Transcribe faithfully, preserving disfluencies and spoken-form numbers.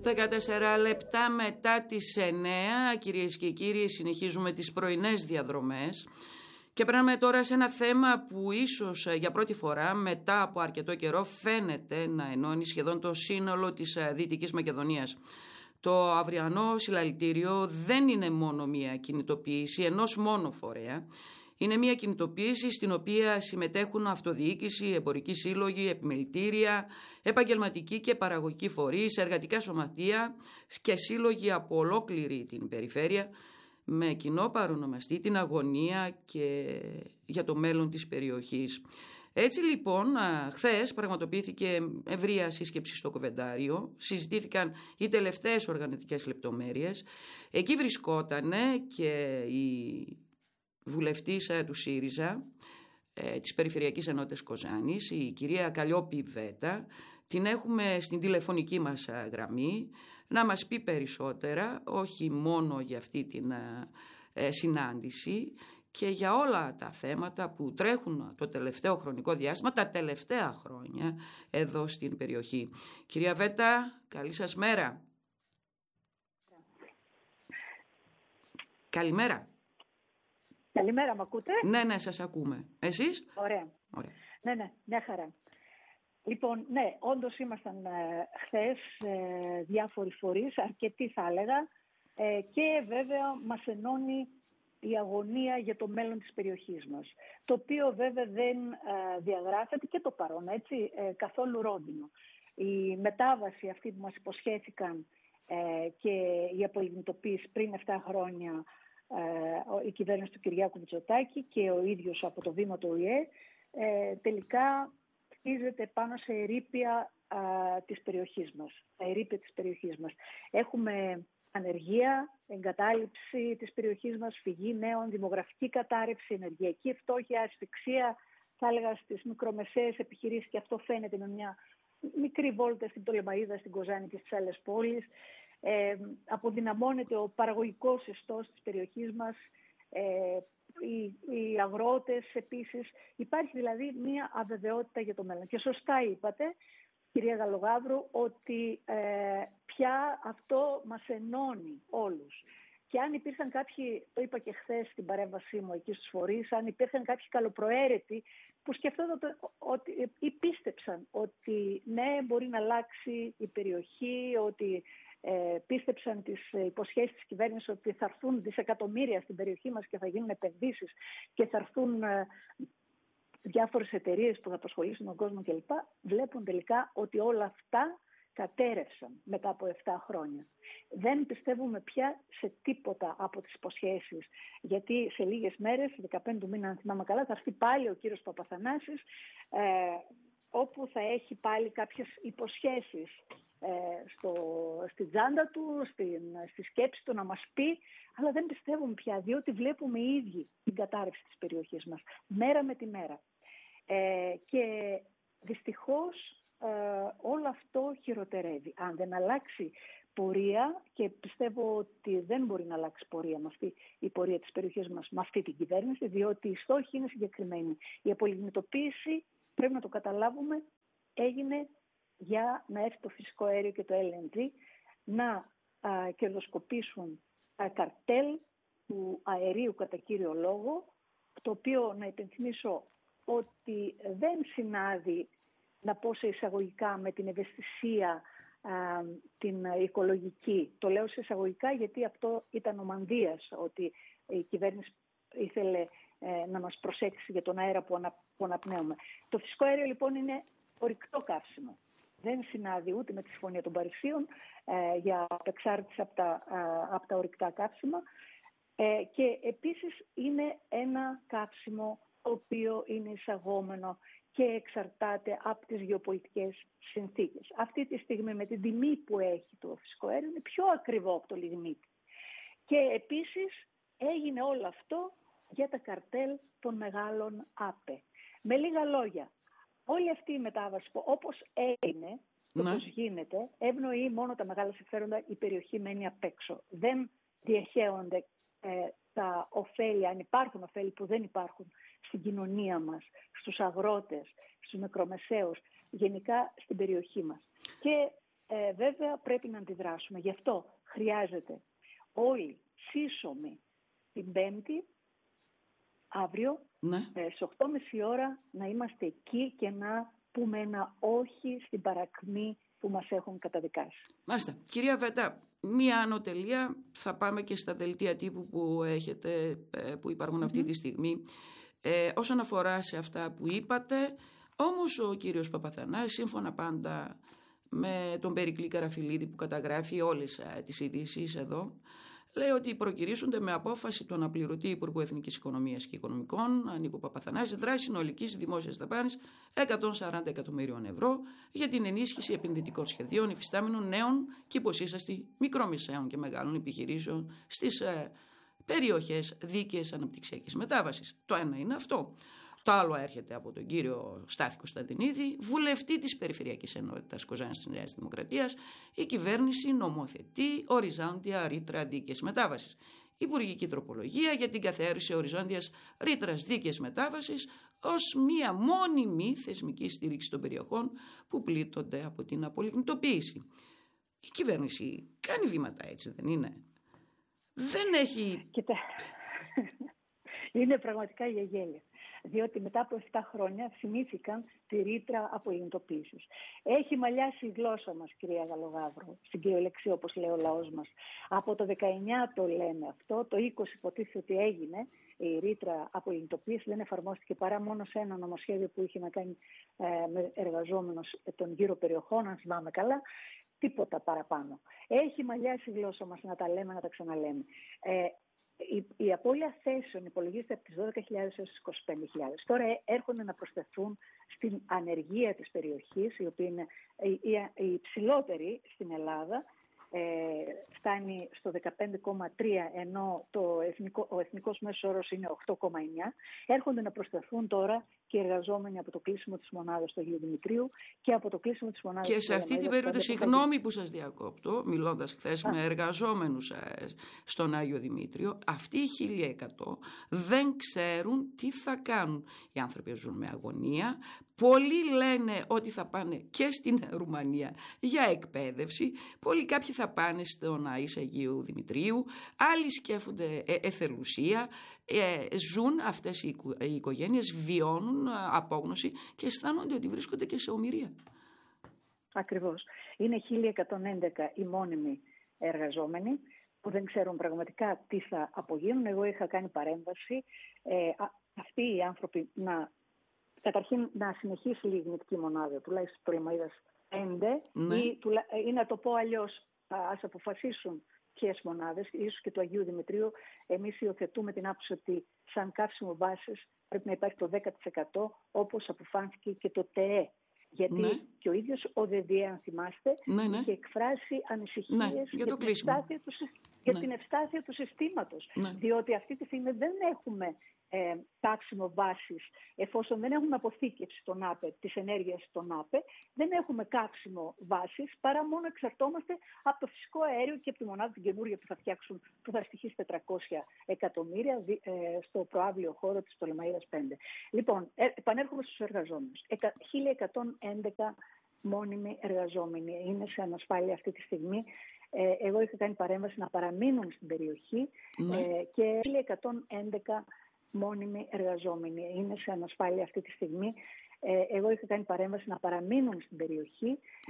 δεκατέσσερα λεπτά μετά τις εννέα, κυρίες και κύριοι, συνεχίζουμε τις πρωινές διαδρομές και περνάμε τώρα σε ένα θέμα που ίσως για πρώτη φορά μετά από αρκετό καιρό φαίνεται να ενώνει σχεδόν το σύνολο της Δυτικής Μακεδονίας. Το αυριανό συλλαλητήριο δεν είναι μόνο μια κινητοποίηση ενός μόνο φορέα. Είναι μια κινητοποίηση στην οποία συμμετέχουν αυτοδιοίκηση, εμπορικοί σύλλογοι, επιμελητήρια, επαγγελματικοί και παραγωγικοί φορείς, εργατικά σωματεία και σύλλογοι από ολόκληρη την περιφέρεια, με κοινό παρονομαστή την αγωνία και για το μέλλον της περιοχής. Έτσι λοιπόν, χθες πραγματοποιήθηκε ευρεία σύσκεψη στο Κοβεντάριο, συζητήθηκαν οι τελευταίες οργανωτικές λεπτομέρειες. Εκεί βρισκότανε και η βουλευτής του ΣΥΡΙΖΑ, ε, της Περιφερειακής Ενότητας Κοζάνης, η κυρία Καλλιόπη Βέτα. Την έχουμε στην τηλεφωνική μας γραμμή να μας πει περισσότερα, όχι μόνο για αυτή την ε, συνάντηση και για όλα τα θέματα που τρέχουν το τελευταίο χρονικό διάστημα, τα τελευταία χρόνια εδώ στην περιοχή. Κυρία Βέτα, καλή σας μέρα. Καλημέρα. Καλημέρα, μ' ακούτε? Ναι, ναι, σας ακούμε. Εσείς? Ωραία. Ωραία. Ναι, ναι, μια χαρά. Λοιπόν, ναι, όντως ήμασταν ε, χθες ε, διάφοροι φορείς, αρκετοί θα έλεγα, ε, και βέβαια μας ενώνει η αγωνία για το μέλλον της περιοχής μας, το οποίο βέβαια δεν ε, διαγράφεται και το παρόν, έτσι, ε, καθόλου ρόντινο. Η μετάβαση αυτή που μας υποσχέθηκαν ε, και η απολιγνητοποίηση πριν επτά χρόνια, η κυβέρνηση του Κυριάκου Μητσοτάκη και ο ίδιος από το βήμα του Ο Η Ε, ε, τελικά χτίζεται πάνω σε ερείπια α, της περιοχής μας, τα ερείπια της περιοχής μας. Έχουμε ανεργία, εγκατάλειψη της περιοχής μας, φυγή νέων, δημογραφική κατάρρευση, ενεργειακή φτώχεια, ασφυξία, θα έλεγα στις μικρομεσαίες επιχειρήσεις, και αυτό φαίνεται με μια μικρή βόλτα στην Πτολεμαΐδα, στην Κοζάνη και στις άλλες πόλεις. Ε, αποδυναμώνεται ο παραγωγικός ιστός της περιοχής μας, ε, οι, οι αγρότες επίσης. Υπάρχει δηλαδή μια αβεβαιότητα για το μέλλον. Και σωστά είπατε, κυρία Γαλλογαύρου, ότι ε, πια αυτό μας ενώνει όλους. Και αν υπήρχαν κάποιοι, το είπα και χθες στην παρέμβασή μου εκεί στους φορείς, αν υπήρχαν κάποιοι καλοπροαίρετοι που σκεφτόταν ότι, ή πίστεψαν ότι ναι, μπορεί να αλλάξει η περιοχή, ότι Ε, πίστεψαν τις υποσχέσεις της κυβέρνησης ότι θα έρθουν δισεκατομμύρια στην περιοχή μας και θα γίνουν επενδύσεις και θα έρθουν ε, διάφορες εταιρείες που θα απασχολήσουν τον κόσμο κλπ. Βλέπουν τελικά ότι όλα αυτά κατέρευσαν μετά από επτά χρόνια. Δεν πιστεύουμε πια σε τίποτα από τις υποσχέσεις, γιατί σε λίγες μέρες, δεκαπέντε του μήνα αν θυμάμαι καλά, θα έρθει πάλι ο κύριος Παπαθανάσης, ε, όπου θα έχει πάλι κάποιες υποσχέσεις ε, στο, στη τζάντα του, στην, στη σκέψη του να μας πει, αλλά δεν πιστεύουμε πια, διότι βλέπουμε οι ίδιοι την κατάρρευση της περιοχής μας, μέρα με τη μέρα. Ε, και δυστυχώς ε, όλο αυτό χειροτερεύει. Αν δεν αλλάξει πορεία, και πιστεύω ότι δεν μπορεί να αλλάξει πορεία με αυτή η πορεία της περιοχής μας, με αυτή την κυβέρνηση, διότι οι στόχοι είναι συγκεκριμένοι. Η απολιγνητοποίηση, πρέπει να το καταλάβουμε, έγινε για να έρθει το φυσικό αέριο και το Ελ Εν Τζι να α, κερδοσκοπήσουν τα καρτέλ του αερίου κατά κύριο λόγο, το οποίο, να υπενθυμίσω, ότι δεν συνάδει, να πω σε εισαγωγικά, με την ευαισθησία α, την οικολογική. Το λέω σε εισαγωγικά γιατί αυτό ήταν ο μανδύας, ότι η κυβέρνηση ήθελε ε, να μας προσέξει για τον αέρα που, ανα, που αναπνέουμε. Το φυσικό αέριο λοιπόν είναι ορυκτό καύσιμο. Δεν συνάδει ούτε με τη Συμφωνία των Παρισίων ε, για απεξάρτηση από τα, ε, από τα ορυκτά καύσιμα ε, και επίσης είναι ένα καύσιμο το οποίο είναι εισαγόμενο και εξαρτάται από τις γεωπολιτικές συνθήκες. Αυτή τη στιγμή με την τιμή που έχει το φυσικό αέριο είναι πιο ακριβό από το λιγνίτη. Και επίσης έγινε όλο αυτό για τα καρτέλ των μεγάλων ΑΠΕ. Με λίγα λόγια, όλη αυτή η μετάβαση όπως έγινε, ναι. όπως γίνεται, ευνοεί μόνο τα μεγάλα συμφέροντα, η περιοχή μένει απ' έξω. Δεν διαχέονται ε, τα ωφέλη, αν υπάρχουν ωφέλη που δεν υπάρχουν στην κοινωνία μας, στους αγρότες, στους μικρομεσαίους, γενικά στην περιοχή μας. Και ε, βέβαια πρέπει να αντιδράσουμε. Γι' αυτό χρειάζεται όλοι σύσσωμοι την Πέμπτη, αύριο, ναι. ε, στις οκτώ και μισή ώρα να είμαστε εκεί και να πούμε ένα όχι στην παρακμή που μας έχουν καταδικάσει. Μάλιστα. Κυρία Βέτα, μία ανωτελεία, θα πάμε και στα δελτία τύπου που έχετε, που υπάρχουν αυτή mm-hmm. τη στιγμή. Ε, όσον αφορά σε αυτά που είπατε, όμως ο κύριος Παπαθανάσης, σύμφωνα πάντα με τον Περικλή Καραφιλίδη που καταγράφει όλες τις ειδήσεις εδώ, λέει ότι προκυρήσονται με απόφαση του αναπληρωτή Υπουργού Εθνικής Οικονομίας και Οικονομικών, Νίκο Παπαθανάση, δράση συνολικής δημόσιας δαπάνης εκατόν σαράντα εκατομμυρίων ευρώ για την ενίσχυση επενδυτικών σχεδίων υφιστάμενων νέων και υποσύσταστη μικρομεσαίων και μεγάλων επιχειρήσεων στις ε, περιοχές δίκαιης αναπτυξιακής μετάβασης. Το ένα είναι αυτό. Το άλλο έρχεται από τον κύριο Στάθη Κωνσταντινίδη, βουλευτή της Περιφερειακής Ενότητας Κοζάνης της Νέας Δημοκρατίας. Η κυβέρνηση νομοθετεί οριζόντια ρήτρα δίκαιης μετάβασης. Υπουργική τροπολογία για την καθαίρεση οριζόντιας ρήτρας δίκαιης μετάβασης ως μία μόνιμη θεσμική στήριξη των περιοχών που πλήττονται από την απολιγνητοποίηση. Η κυβέρνηση κάνει βήματα, έτσι δεν είναι? Δεν έχει... Κοίτα, είναι πραγματικά για γέλια. Διότι μετά από επτά χρόνια θυμήθηκαν τη ρήτρα απολιγνητοποίησης. Έχει μαλλιάσει η γλώσσα μας, κυρία Γαλλογαύρου, στην κυριολεξία, όπως λέει ο λαός μας. Από το δεκαεννιά το λένε αυτό, το είκοσι υποτίθεται ότι έγινε η ρήτρα απολιγνητοποίησης, δεν εφαρμόστηκε παρά μόνο σε ένα νομοσχέδιο που είχε να κάνει ε, με εργαζόμενους των γύρω περιοχών, αν θυμάμαι καλά. Τίποτα παραπάνω. Έχει μαλλιάσει η γλώσσα μας να τα λέμε, να τα ξαναλέμε. Ε, Η, η απώλεια θέσεων υπολογίζεται από τις δώδεκα χιλιάδες έως τις είκοσι πέντε χιλιάδες. Τώρα έρχονται να προσθεθούν στην ανεργία της περιοχής, η οποία είναι η, η, η υψηλότερη στην Ελλάδα, ε, φτάνει στο δεκαπέντε κόμμα τρία, ενώ το εθνικό, ο εθνικός μέσος όρος είναι οκτώ κόμμα εννιά. Έρχονται να προσθεθούν τώρα και εργαζόμενοι από το κλείσιμο της μονάδας του Αγίου Δημητρίου και από το κλείσιμο της μονάδας και του σε αυτή την περίπτωση, συγγνώμη που σας διακόπτω, μιλώντας χθες με εργαζόμενους στον Άγιο Δημήτριο, αυτοί οι χίλια εκατό δεν ξέρουν τι θα κάνουν. Οι άνθρωποι ζουν με αγωνία. Πολλοί λένε ότι θα πάνε και στην Ρουμανία για εκπαίδευση. Πολλοί κάποιοι θα πάνε στον Αΐς Αγίου Δημητρίου. Άλλοι σκέφτονται ε, εθελουσία. Ε, ζουν αυτές οι, οικο, οι οικογένειες, βιώνουν απόγνωση και αισθάνονται ότι βρίσκονται και σε ομηρία. Ακριβώς. Είναι χίλια εκατόν έντεκα οι μόνιμοι εργαζόμενοι που δεν ξέρουν πραγματικά τι θα απογίνουν. Εγώ είχα κάνει παρέμβαση ε, α, αυτοί οι άνθρωποι να, καταρχήν να συνεχίσει η λιγνητική μονάδα, τουλάχιστον το Λεμαΐδας πέντε, ναι. ή, τουλα, ή να το πω αλλιώς, ας αποφασίσουν ποιες μονάδες, ίσως και του Αγίου Δημητρίου. Εμείς υιοθετούμε την άποψη ότι σαν καύσιμο βάσης πρέπει να υπάρχει το δέκα τοις εκατό, όπως αποφάνθηκε και το ΤΕΕ. Γιατί ναι. και ο ίδιος ο ΔΕΔΙΕ, αν θυμάστε, ναι, ναι. είχε εκφράσει ανησυχίες ναι, για, για, την ευστάθεια του, για ναι. την ευστάθεια του συστήματος. Ναι. Διότι αυτή τη στιγμή δεν έχουμε ε, καύσιμο βάσης, εφόσον δεν έχουμε αποθήκευση των ΑΠΕ, της ενέργειας των ΑΠΕ, δεν έχουμε καύσιμο βάσης, παρά μόνο εξαρτώμαστε από το φυσικό αέριο και από τη μονάδα την καινούργια που θα φτιάξουν, που θα στοιχήσει τετρακόσια εκατομμύρια ε, στο προαύλιο χώρο της Πτολεμαΐδας πέντε. Λοιπόν, ε, επανέρχομαι στους εργαζόμενους. χίλια εκατόν έντεκα μόνιμοι εργαζόμενοι είναι σε ανασφάλεια αυτή τη στιγμή. Ε, εγώ είχα κάνει παρέμβαση να παραμείνουν στην περιοχή ναι. ε, και χίλια εκατόν έντεκα μόνιμοι εργαζόμενοι είναι σε ανασφάλεια αυτή τη στιγμή. Ε, εγώ είχα κάνει παρέμβαση να παραμείνουν στην περιοχή